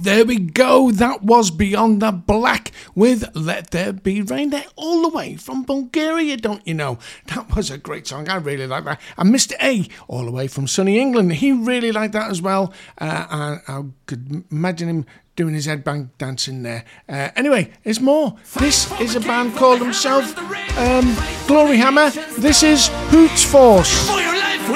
There we go. That was Beyond the Black with Let There Be Rain. They're all the way from Bulgaria, don't you know? That was a great song. I really like that. And Mr. A, all the way from sunny England, he really liked that as well. And I could imagine him doing his headbang dancing there. Anyway, there's more. This is a band called themselves Glory Hammer. This is Hoots Force.